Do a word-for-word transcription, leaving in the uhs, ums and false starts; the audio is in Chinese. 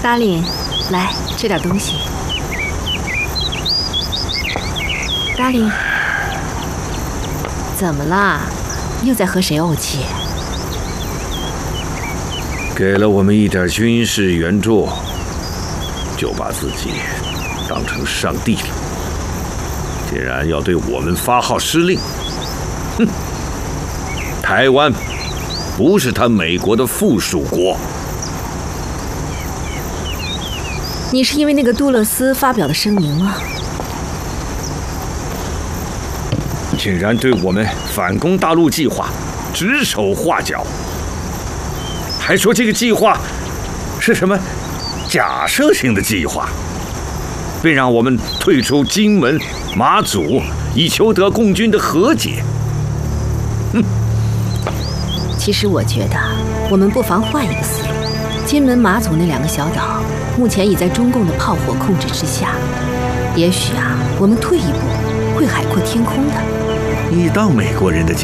达令，来吃点东西。达令，怎么啦？又在和谁怄气？ 给了我们一点军事援助，就把自己当成上帝了。竟然要对我们发号施令！哼！台湾不是他美国的附属国。 你是因为那个杜勒斯发表的声明吗？ 竟然对我们反攻大陆计划指手画脚，还说这个计划是什么假设性的计划，并让我们退出金门、马祖，以求得共军的和解。哼！ 其实我觉得，我们不妨换一个思路。金门、马祖那两个小岛，目前已在中共的炮火控制之下。也许啊，我们退一步，会海阔天空的。 你当美国人的